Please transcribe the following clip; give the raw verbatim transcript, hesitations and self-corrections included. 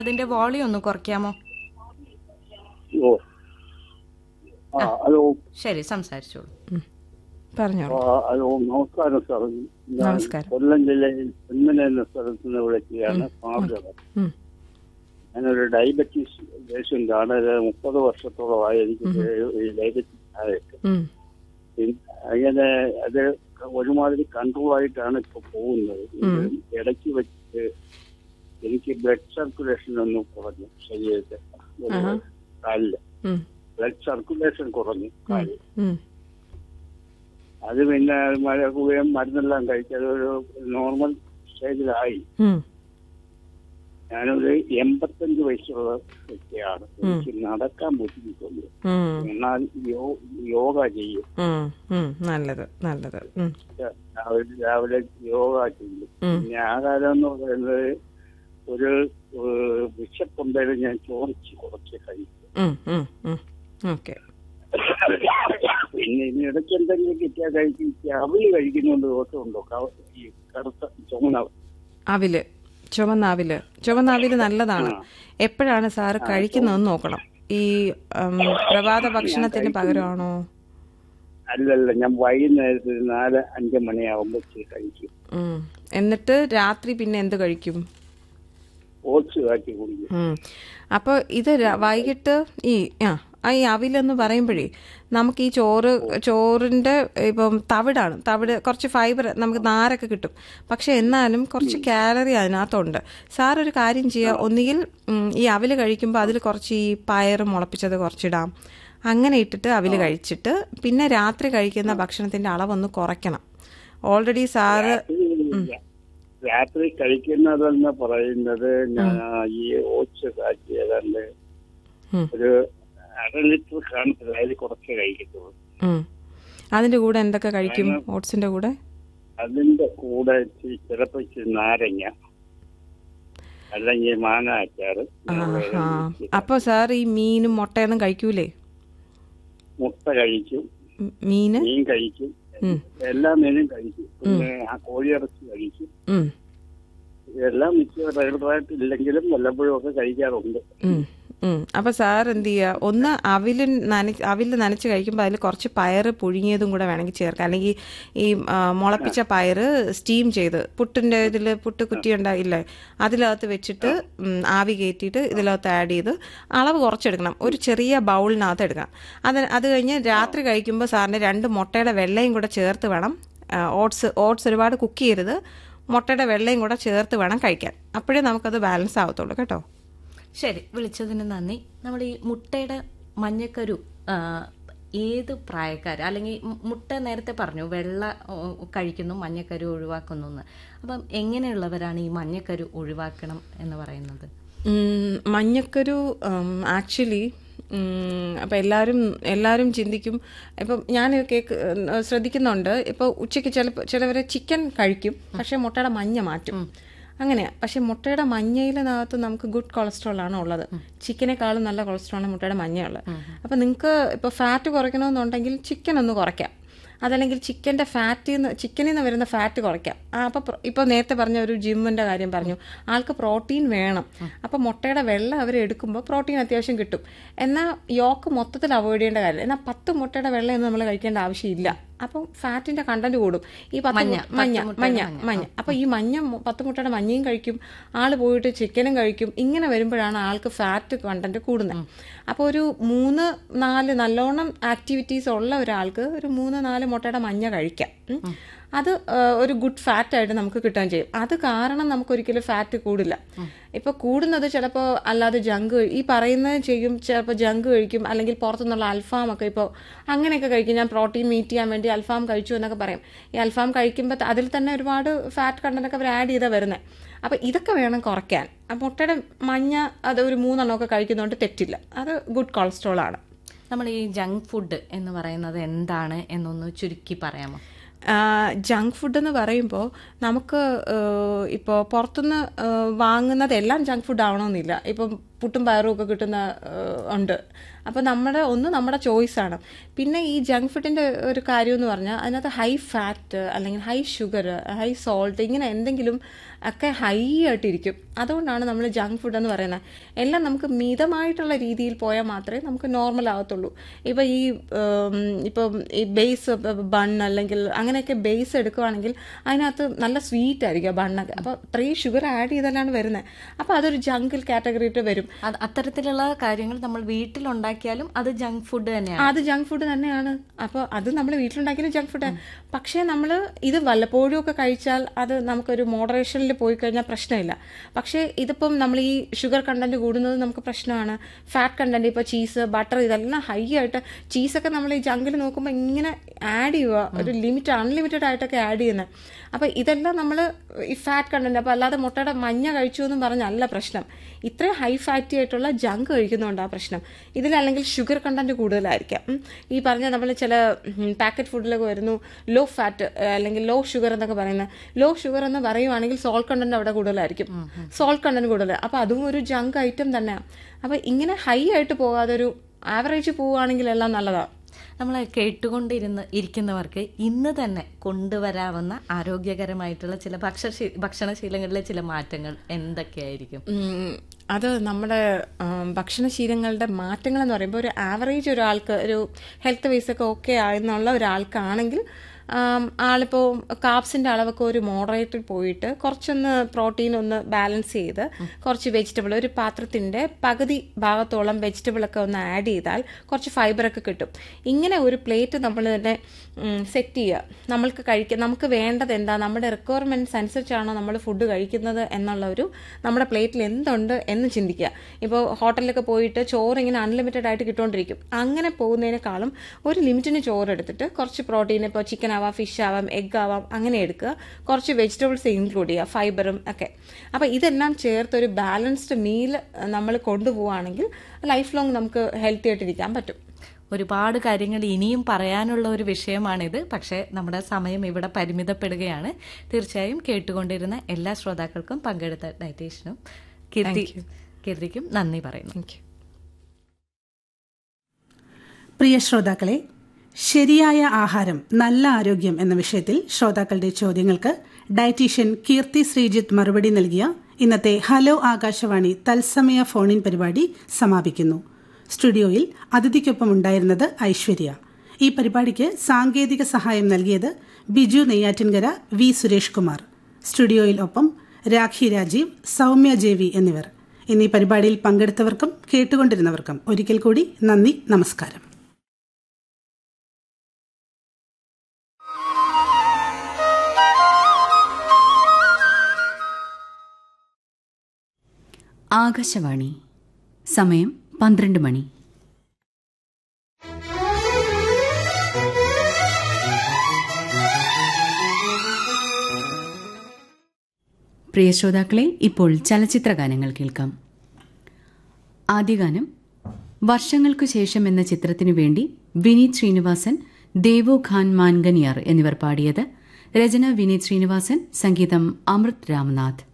അതിന്റെ വോളിയം ഒന്ന് കുറയ്ക്കാമോ? ഓ ആ ഹലോ ശരി, സംസാരിച്ചോളൂ. പറഞ്ഞോളൂ. ആ, ഹലോ നമസ്കാരം സാർ. ഞാൻ നമസ്കാരം. കൊല്ലം ജില്ലയിൽ ചെമ്മന എന്ന സ്ഥലത്ത് നിന്ന് വിളിക്കുകയാണ്. ഫാദർ. ഉം. ഞാനൊരു ഡയബറ്റീസ് പേഷ്യന്റ് ആണ്. ഒരു മുപ്പത് വർഷത്തോളമായി എനിക്ക് ഈ ഡയബറ്റീസ് ആയിട്ട്. ഉം. പിന്നെ അങ്ങനെ അത് ഒരുമാതിരി കൺട്രോൾ ആയിട്ടാണ് ഇപ്പൊ പോകുന്നത്. ഇത് ഇടയ്ക്ക് വെച്ച് എനിക്ക് ബ്ലഡ് സർക്കുലേഷൻ ഒന്ന് കുറഞ്ഞു ശരീരത്തിൽ, ഒരു കാലില് ഉം. ബ്ലഡ് സർക്കുലേഷൻ കുറഞ്ഞു കാലിൽ. ഉം. അത് പിന്നെ മഴ കൂടിയും മരുന്നെല്ലാം കഴിച്ചത് ഒരു നോർമൽ സ്റ്റേജിലായി. ഉം. ഞാനൊരു എൺപത്തഞ്ച് വയസ്സുള്ള വ്യക്തിയാണ്. എനിക്ക് നടക്കാൻ ബുദ്ധിമുട്ടുണ്ട്. ഉം. എന്നാൽ യോ- യോഗ ചെയ്യും. ഉം. ഉം. നല്ലത് നല്ലത്. ഉം. രാവിലെ രാവിലെ യോഗ ചെയ്യും. ഉം. പിന്നെ ആഹാരം എന്ന് പറയുന്നത് ഒരു ഏഹ്, വിശപ്പുണ്ടെങ്കിൽ ഞാൻ ചോദിച്ച് കുറച്ച് കഴിക്കും. ഉം. ഉം. ഉം. ഓക്കെ. പിന്നെ ഇനി ഇടയ്ക്ക് എന്തെങ്കിലും കിട്ടിയാൽ കഴിക്കും. അവല് കഴിക്കുന്നുണ്ട് ദോഷമുണ്ടോ? കവ- ഈ കറുത്ത ചുമന്ന അവില്, ചുവന്ന അവില്, ചുവന്ന അവില് നല്ലതാണ്. എപ്പോഴാണ് സാറ് കഴിക്കുന്നതെന്ന് നോക്കണം. ഈ ഉം, പ്രഭാത ഭക്ഷണത്തിന് പകരമാണോ? അല്ലല്ല, ഞാൻ വൈകുന്നേരത്ത് നാല് അഞ്ച് മണിയാവുമ്പോൾ കഴിക്കും. ഉം. എന്നിട്ട് രാത്രി പിന്നെ എന്ത് കഴിക്കും? ഓട്സ് കാച്ചി കുടിക്കും. ഉം. അപ്പോൾ ഇത് ര- വൈകിട്ട് ഈ ആ ആ ഈ അവിലെന്ന് പറയുമ്പോഴേ നമുക്ക് ഈ ചോറ് ചോറിൻ്റെ ഇപ്പം തവിടാണ്, തവിട് കുറച്ച് ഫൈബർ നമുക്ക് നാരൊക്കെ കിട്ടും. പക്ഷെ എന്നാലും കുറച്ച് കാലറി അതിനകത്തുണ്ട്. സാർ ഒരു കാര്യം ചെയ്യുക, ഒന്നുകിൽ ഉം, ഈ അവില് കഴിക്കുമ്പോൾ അതിൽ കുറച്ച് ഈ പയർ മുളപ്പിച്ചത് കുറച്ചിടാം. അങ്ങനെ ഇട്ടിട്ട് അവില് കഴിച്ചിട്ട് പിന്നെ രാത്രി കഴിക്കുന്ന ഭക്ഷണത്തിൻ്റെ അളവൊന്ന് കുറയ്ക്കണം. ഓൾറെഡി സാറ് രാത്രി കഴിക്കുന്നതെന്ന് പറയുന്നത് ഞാൻ ഈ ഓട്സ് കാച്ചി ഏതാണ്ട് ഉം. ഒരു അര ലിറ്റർ കാണത്തില്ല, അതിൽ കുറച്ച് കഴിക്കത്തുള്ളൂ. ഉം. അതിൻ്റെ കൂടെ എന്തൊക്കെ കഴിക്കും? ഓട്സിൻ്റെ കൂടെ അതിന്റെ കൂടെ ഇച്ചിരി ചിലപ്പോൾ ഇച്ചിരി നാരങ്ങ അല്ലെങ്കിൽ മാങ്ങ അച്ചാറ്. ആഹാ. അപ്പോൾ സാർ ഈ മീനും മുട്ടയൊന്നും കഴിക്കൂലേ? മുട്ട കഴിക്കും, ഉം, മീന് മീൻ കഴിക്കും, ഉം. എല്ലാ മീനും കഴിക്കും. പിന്നെ ആ കോഴിയിറച്ചി കഴിക്കും. ഉം. ഇതെല്ലാം മിക്ക റെഗുലറായിട്ട് ഇല്ലെങ്കിലും വല്ലപ്പോഴും ഒക്കെ കഴിക്കാറുണ്ട്. ഉം. ഉം. അപ്പോൾ സാർ എന്ത് ചെയ്യുക, ഒന്ന് അവില് നന അവില് നനച്ച് കഴിക്കുമ്പോൾ അതിൽ കുറച്ച് പയർ പുഴുങ്ങിയതും കൂടെ വേണമെങ്കിൽ ചേർക്കാം. അല്ലെങ്കിൽ ഈ ആ, മുളപ്പിച്ച പയർ സ്റ്റീം ചെയ്ത് പുട്ടിൻ്റെ ഇതിൽ പുട്ട് കുറ്റി ഉണ്ടായില്ലേ, അതിനകത്ത് വെച്ചിട്ട് ഉം, ആവി കയറ്റിയിട്ട് ഇതിനകത്ത് ആഡ് ചെയ്ത് അളവ് കുറച്ചെടുക്കണം. ഒരു ചെറിയ ബൗളിനകത്ത് എടുക്കണം. അത് അത് കഴിഞ്ഞ് രാത്രി കഴിക്കുമ്പോൾ സാറിന് രണ്ട് മുട്ടയുടെ വെള്ളയും കൂടെ ചേർത്ത് വേണം. ഓട്സ് ഓട്സ് ഒരുപാട് കുക്ക് ചെയ്യരുത്, മുട്ടയുടെ വെള്ളയും കൂടെ ചേർത്ത് വേണം കഴിക്കാൻ. അപ്പോഴേ നമുക്കത് ബാലൻസ് ആവത്തുള്ളൂ കേട്ടോ. ശരി, വിളിച്ചതിന് നന്ദി. നമ്മൾ ഈ മുട്ടയുടെ മഞ്ഞക്കരു ആ, ഏത് പ്രായക്കാർ, അല്ലെങ്കിൽ മു- മുട്ട നേരത്തെ പറഞ്ഞു വെള്ള ഓ, കഴിക്കുന്നു, മഞ്ഞക്കരു ഒഴിവാക്കുന്നു എന്ന്. അപ്പം എങ്ങനെയുള്ളവരാണ് ഈ മഞ്ഞക്കരു ഒഴിവാക്കണം എന്ന് പറയുന്നത്? ഉം, മഞ്ഞക്കരു ആക്ച്വലി അപ്പം എല്ലാവരും എല്ലാവരും ചിന്തിക്കും. ഇപ്പം ഞാൻ കേക്ക് ശ്രദ്ധിക്കുന്നുണ്ട്, ഇപ്പോൾ ഉച്ചയ്ക്ക് ചിലപ്പോൾ ചിലവർ ചിക്കൻ കഴിക്കും, പക്ഷേ മുട്ടയുടെ മഞ്ഞ മാറ്റും. അങ്ങനെയാണ്. പക്ഷേ മുട്ടയുടെ മഞ്ഞയിലകത്ത് നമുക്ക് ഗുഡ് കൊളസ്ട്രോൾ ആണ് ഉള്ളത്. ചിക്കനേക്കാളും നല്ല കൊളസ്ട്രോളാണ് മുട്ടയുടെ മഞ്ഞയുള്ളത്. അപ്പം നിങ്ങൾക്ക് ഇപ്പോൾ ഫാറ്റ് കുറയ്ക്കണമെന്നുണ്ടെങ്കിൽ ചിക്കൻ ഒന്ന് കുറയ്ക്കാം. അതല്ലെങ്കിൽ ചിക്കൻ്റെ ഫാറ്റിൽ നിന്ന് ചിക്കനിൽ നിന്ന് വരുന്ന ഫാറ്റ് കുറയ്ക്കാം. അപ്പോൾ ഇപ്പോൾ നേരത്തെ പറഞ്ഞ ഒരു ജിമ്മിൻ്റെ കാര്യം പറഞ്ഞു, ആൾക്ക് പ്രോട്ടീൻ വേണം. അപ്പോൾ മുട്ടയുടെ വെള്ളം അവർ എടുക്കുമ്പോൾ പ്രോട്ടീൻ അത്യാവശ്യം കിട്ടും. എന്നാൽ യോക്ക് മൊത്തത്തിൽ അവോയ്ഡ് ചെയ്യേണ്ട കാര്യമില്ല. എന്നാൽ പത്ത് മുട്ടയുടെ വെള്ളമൊന്നും നമ്മൾ കഴിക്കേണ്ട ആവശ്യമില്ല. അപ്പം ഫാറ്റിൻ്റെ കണ്ടന്റ് കൂടും. ഈ പത്ത് മഞ്ഞ മഞ്ഞ മഞ്ഞ മഞ്ഞ അപ്പോൾ ഈ മഞ്ഞ പത്ത് മുട്ടയുടെ മഞ്ഞയും കഴിക്കും, ആൾ പോയിട്ട് ചിക്കനും കഴിക്കും. ഇങ്ങനെ വരുമ്പോഴാണ് ആൾക്ക് ഫാറ്റ് കണ്ടന്റ് കൂടുന്നത്. അപ്പോൾ ഒരു മൂന്ന് നാല് നല്ലോണം ആക്ടിവിറ്റീസ് ഉള്ള ഒരാൾക്ക് ഒരു മൂന്ന് നാല് മുട്ടയുടെ മഞ്ഞ കഴിക്കാം. അത് ഒരു ഗുഡ് ഫാറ്റ് ആയിട്ട് നമുക്ക് കിട്ടുകയും ചെയ്യും. അത് കാരണം നമുക്കൊരിക്കലും ഫാറ്റ് കൂടില്ല. ഇപ്പോൾ കൂടുന്നത് ചിലപ്പോൾ അല്ലാതെ ജങ്ക് ഈ പറയുന്നത് ചെയ്യും, ചിലപ്പോൾ ജങ്ക് കഴിക്കും, അല്ലെങ്കിൽ പുറത്തുനിന്നുള്ള അൽഫാമൊക്കെ ഇപ്പോൾ അങ്ങനെയൊക്കെ കഴിക്കും. ഞാൻ പ്രോട്ടീൻ മീറ്റ് ചെയ്യാൻ വേണ്ടി അൽഫാം കഴിച്ചു എന്നൊക്കെ പറയും. ഈ അൽഫാം കഴിക്കുമ്പോൾ അതിൽ തന്നെ ഒരുപാട് ഫാറ്റ് കണ്ടൻ്റൊക്കെ അവർ ആഡ് ചെയ്താൽ വരുന്നത്. അപ്പോൾ ഇതൊക്കെ വേണം കുറയ്ക്കാൻ. ആ മുട്ടയുടെ മഞ്ഞ അത് ഒരു മൂന്നെണ്ണമൊക്കെ കഴിക്കുന്നതുകൊണ്ട് തെറ്റില്ല, അത് ഗുഡ് കൊളസ്ട്രോൾ ആണ്. നമ്മൾ ഈ ജങ്ക് ഫുഡ് എന്ന് പറയുന്നത് എന്താണ് എന്നൊന്ന് ചുരുക്കി പറയാമോ? ജങ്ക് ഫുഡ് എന്ന് പറയുമ്പോൾ നമുക്ക് ഇപ്പോൾ പുറത്തുനിന്ന് വാങ്ങുന്നതെല്ലാം ജങ്ക് ഫുഡ് ആവണമെന്നില്ല. ഇപ്പം പുട്ടും പയറും ഒക്കെ കിട്ടുന്ന ഉണ്ട്. അപ്പോൾ നമ്മുടെ ഒന്ന് നമ്മുടെ ചോയ്സാണ്. പിന്നെ ഈ ജങ്ക് ഫുഡിൻ്റെ ഒരു കാര്യം എന്ന് പറഞ്ഞാൽ അതിനകത്ത് ഹൈ ഫാറ്റ് അല്ലെങ്കിൽ ഹൈ ഷുഗർ, ഹൈ സോൾട്ട്, ഇങ്ങനെ എന്തെങ്കിലും ഒക്കെ ഹൈ ആയിട്ടിരിക്കും. അതുകൊണ്ടാണ് നമ്മൾ ജങ്ക് ഫുഡ് എന്ന് പറയുന്നത്. എല്ലാം നമുക്ക് മിതമായിട്ടുള്ള രീതിയിൽ പോയാൽ മാത്രമേ നമുക്ക് നോർമൽ ആകത്തുള്ളൂ. ഇപ്പോൾ ഈ ഇപ്പം ഈ ബേസ് ബൺ അല്ലെങ്കിൽ അങ്ങനെയൊക്കെ ബേസ് എടുക്കുവാണെങ്കിൽ അതിനകത്ത് നല്ല സ്വീറ്റ് ആയിരിക്കും ബണ്ണൊക്കെ. അപ്പോൾ അത്രയും ഷുഗർ ആഡ് ചെയ്താലാണ് വരുന്നത്. അപ്പോൾ അതൊരു ജങ്കിൽ കാറ്റഗറിയിട്ട് വരും. അത്തരത്തിലുള്ള കാര്യങ്ങൾ നമ്മൾ വീട്ടിലുണ്ടാക്കിയാലും അത് ജങ്ക് ഫുഡ് തന്നെയാണ്. അത് ജങ്ക് ഫുഡ് തന്നെയാണ്. അപ്പോൾ അത് നമ്മൾ വീട്ടിലുണ്ടാക്കിയാലും ജങ്ക് ഫുഡ്. പക്ഷേ നമ്മൾ ഇത് വല്ലപ്പോഴും ഒക്കെ കഴിച്ചാൽ അത് നമുക്കൊരു മോഡറേഷനിൽ പോയി കഴിഞ്ഞാൽ പ്രശ്നമില്ല. പക്ഷേ ഇതിപ്പം നമ്മൾ ഈ ഷുഗർ കണ്ടന്റ് കൂടുന്നത് നമുക്ക് പ്രശ്നമാണ്. ഫാറ്റ് കണ്ടന്റ്, ഇപ്പോൾ ചീസ്, ബട്ടർ, ഇതെല്ലാം ഹൈ ആയിട്ട്, ചീസൊക്കെ നമ്മൾ ഈ ജങ്കിൽ നോക്കുമ്പോൾ ഇങ്ങനെ ആഡ് ചെയ്യുക, ഒരു ലിമിറ്റ് അൺലിമിറ്റഡ് ആയിട്ടൊക്കെ ആഡ് ചെയ്യുന്നത്. അപ്പോൾ ഇതെല്ലാം നമ്മൾ ഈ ഫാറ്റ് കണ്ടന്റ്, അപ്പോൾ അല്ലാതെ മുട്ടയുടെ മഞ്ഞ കഴിച്ചു എന്നും പറഞ്ഞല്ല പ്രശ്നം. ഇത്രയും ഹൈ ഫാറ്റി ആയിട്ടുള്ള ജങ്ക് കഴിക്കുന്നതുകൊണ്ടാണ് പ്രശ്നം. ഇതിലല്ലെങ്കിൽ ഷുഗർ കണ്ടന്റ് കൂടുതലായിരിക്കാം. ഈ പറഞ്ഞ നമ്മൾ ചില പാക്കറ്റ് ഫുഡിലൊക്കെ വരുന്നു ലോ ഫാറ്റ് അല്ലെങ്കിൽ ലോ ഷുഗർ എന്നൊക്കെ പറയുന്നത്. ലോ ഷുഗർ എന്ന് പറയുവാണെങ്കിൽ സോൾട്ട് കണ്ടന്റ് അവിടെ കൂടുതലായിരിക്കും, സോൾട്ട് കണ്ടന്റ് കൂടുതൽ. അപ്പോൾ അതും ഒരു ജങ്ക് ഐറ്റം തന്നെയാണ്. അപ്പോൾ ഇങ്ങനെ ഹൈ ആയിട്ട് പോകാതെ ഒരു ആവറേജ് പോവുകയാണെങ്കിൽ എല്ലാം നല്ലതാണ്. നമ്മൾ കേട്ടുകൊണ്ടിരുന്ന് ഇരിക്കുന്നവർക്ക് ഇന്ന് തന്നെ കൊണ്ടുവരാവുന്ന ആരോഗ്യകരമായിട്ടുള്ള ചില ഭക്ഷണ ഭക്ഷണശീലങ്ങളിലെ ചില മാറ്റങ്ങൾ എന്തൊക്കെയായിരിക്കും? അത് നമ്മുടെ ഭക്ഷണശീലങ്ങളുടെ മാറ്റങ്ങൾ എന്ന് പറയുമ്പോൾ ഒരു ആവറേജ് ഒരാൾക്ക് ഒരു ഹെൽത്ത് വൈസൊക്കെ ഓക്കെ ആയെന്നുള്ള ഒരാൾക്കാണെങ്കിൽ ആളിപ്പോൾ കാർബ്സിൻ്റെ അളവൊക്കെ ഒരു മോഡറേറ്റിൽ പോയിട്ട് കുറച്ചൊന്ന് പ്രോട്ടീൻ ഒന്ന് ബാലൻസ് ചെയ്ത് കുറച്ച് വെജിറ്റബിൾ, ഒരു പാത്രത്തിൻ്റെ പകുതി ഭാഗത്തോളം വെജിറ്റബിളൊക്കെ ഒന്ന് ആഡ് ചെയ്താൽ കുറച്ച് ഫൈബറൊക്കെ കിട്ടും. ഇങ്ങനെ ഒരു പ്ലേറ്റ് നമ്മൾ തന്നെ സെറ്റ് ചെയ്യുക. നമ്മൾക്ക് കഴിക്കുക, നമുക്ക് വേണ്ടത് എന്താ, നമ്മുടെ റിക്വയർമെൻറ്റ്സ് അനുസരിച്ചാണോ നമ്മൾ ഫുഡ് കഴിക്കുന്നത് എന്നുള്ള ഒരു നമ്മുടെ പ്ലേറ്റിൽ എന്തുണ്ട് എന്ന് ചിന്തിക്കുക. ഇപ്പോൾ ഹോട്ടലിലൊക്കെ പോയിട്ട് ചോറ് ഇങ്ങനെ അൺലിമിറ്റഡ് ആയിട്ട് കിട്ടുകൊണ്ടിരിക്കും. അങ്ങനെ പോകുന്നതിനേക്കാളും ഒരു ലിമിറ്റിന് ചോറ് എടുത്തിട്ട് കുറച്ച് പ്രോട്ടീൻ, ഇപ്പോൾ ചിക്കൻ ആവാം, ഫിഷ് ആവാം, എഗ് ആവാം, അങ്ങനെ എടുക്കുക. കുറച്ച് വെജിറ്റബിൾസ് ഇൻക്ലൂഡ് ചെയ്യുക, ഫൈബറും ഒക്കെ. അപ്പോൾ ഇതെല്ലാം ചേർത്ത് ഒരു ബാലൻസ്ഡ് മീൽ നമ്മൾ കൊണ്ടുപോവുകയാണെങ്കിൽ ലൈഫ് ലോങ് നമുക്ക് ഹെൽത്തി ആയിട്ടിരിക്കാൻ പറ്റും. ഒരുപാട് കാര്യങ്ങൾ ഇനിയും പറയാനുള്ള ഒരു വിഷയമാണിത്. പക്ഷേ നമ്മുടെ സമയം ഇവിടെ പരിമിതപ്പെടുകയാണ്. തീർച്ചയായും കേട്ടുകൊണ്ടിരുന്ന എല്ലാ ശ്രോതാക്കൾക്കും പങ്കെടുത്ത ഡയറ്റീഷ്യനും കീർത്തി കീർത്തിക്കും നന്ദി പറയുന്നു. പ്രിയ ശ്രോതാക്കളെ, ശരിയായ ആഹാരം നല്ല ആരോഗ്യം എന്ന വിഷയത്തിൽ ശ്രോതാക്കളുടെ ചോദ്യങ്ങൾക്ക് ഡയറ്റീഷ്യൻ കീർത്തി ശ്രീജിത്ത് മറുപടി നൽകിയ ഇന്നത്തെ ഹലോ ആകാശവാണി തത്സമയ ഫോണിൻ പരിപാടി സമാപിക്കുന്നു. സ്റ്റുഡിയോയിൽ അതിഥിക്കൊപ്പം ഉണ്ടായിരുന്നത് ഐശ്വര്യ. ഈ പരിപാടിക്ക് സാങ്കേതിക സഹായം നൽകിയത് ബിജു നെയ്യാറ്റിൻകര, വി സുരേഷ് കുമാർ. സ്റ്റുഡിയോയിൽ ഒപ്പം രാഖി രാജീവ്, സൗമ്യ ജേവി എന്നിവർ. ഇന്നീ പരിപാടിയിൽ പങ്കെടുത്തവർക്കും കേട്ടുകൊണ്ടിരുന്നവർക്കും ഒരിക്കൽ കൂടി നന്ദി, നമസ്കാരം. ആകാശവാണി, സമയം പന്ത്രണ്ട് മണി. പ്രിയ ശ്രോതാക്കളെ, ഇപ്പോൾ ചലച്ചിത്ര ഗാനങ്ങൾ കേൾക്കാം. ആദ്യ ഗാനം വർഷങ്ങൾക്കു ശേഷം എന്ന ചിത്രത്തിനു വേണ്ടി വിനീത് ശ്രീനിവാസൻ, ദേവോ ഖാൻ മാൻഗനിയർ എന്നിവർ പാടിയത്. രചന വിനീത് ശ്രീനിവാസൻ, സംഗീതം അമൃത് രാമനാഥ്.